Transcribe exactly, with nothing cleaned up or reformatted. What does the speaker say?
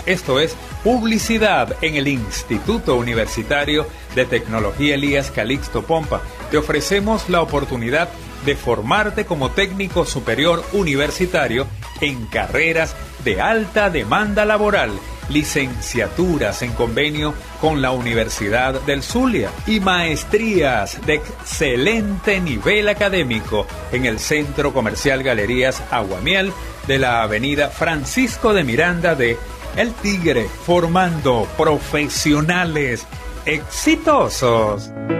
Esto es Publicidad en el Instituto Universitario de Tecnología Elías Calixto Pompa. Te ofrecemos la oportunidad de formarte como técnico superior universitario en carreras de alta demanda laboral, licenciaturas en convenio con la Universidad del Zulia y maestrías de excelente nivel académico en el Centro Comercial Galerías Aguamiel de la avenida Francisco de Miranda de El Tigre, formando profesionales exitosos.